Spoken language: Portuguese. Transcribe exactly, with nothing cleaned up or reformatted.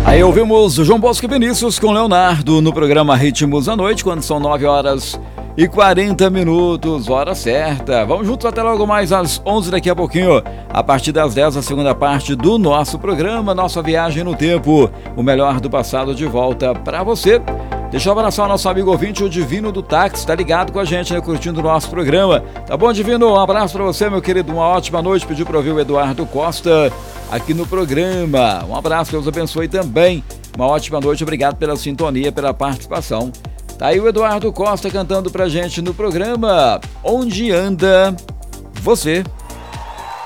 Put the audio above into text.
Aí ouvimos o João Bosco e Vinícius com Leonardo no programa Ritmos da Noite, quando são nove horas e quarenta minutos, hora certa. Vamos juntos até logo mais às onze daqui a pouquinho. A partir das dez, a segunda parte do nosso programa, nossa viagem no tempo. O melhor do passado de volta pra você. Deixa eu abraçar o nosso amigo ouvinte, o Divino do Táxi, tá ligado com a gente, né, curtindo o nosso programa. Tá bom, Divino? Um abraço pra você, meu querido, uma ótima noite. Pediu pra ouvir o Eduardo Costa aqui no programa. Um abraço, Deus abençoe também. Uma ótima noite, obrigado pela sintonia, pela participação. Tá aí o Eduardo Costa cantando pra gente no programa Onde Anda Você.